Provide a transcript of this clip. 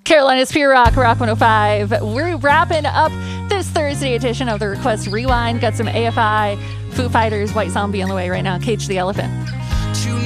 Carolina's Pure Rock, Rock 105. We're wrapping up this Thursday edition of the Request Rewind. Got some AFI, Foo Fighters, White Zombie on the way right now. Cage the Elephant.